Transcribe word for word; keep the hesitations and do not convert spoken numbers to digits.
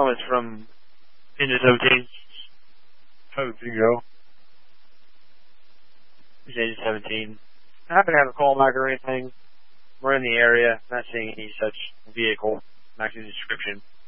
call is from Engine seventeen. seventeen go. It's Engine seventeen. I happen to have a callback or anything. We're in the area, not seeing any such vehicle. Matching the description.